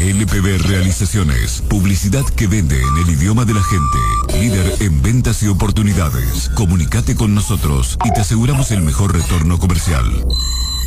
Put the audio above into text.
LPB Realizaciones. Publicidad que vende en el idioma de la gente. Líder en ventas y oportunidades. Comunícate con nosotros y te aseguramos el mejor retorno comercial.